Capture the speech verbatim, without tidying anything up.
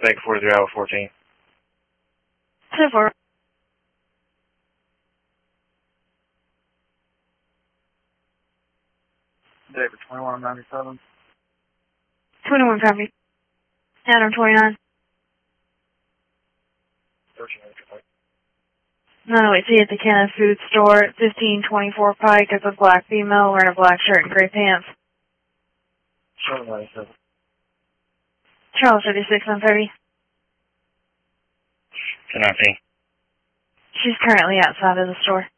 Bank forty-three, hour fourteen. ten four. David, twenty-one ninety-seven. twenty-one copy. Adam twenty-nine. No, wait, see at the Kenneth Food Store at fifteen twenty-four Pike as a black female wearing a black shirt and gray pants. seven ninety-seven. Charles thirty-six on thirty. ten nineteen. She's currently outside of the store.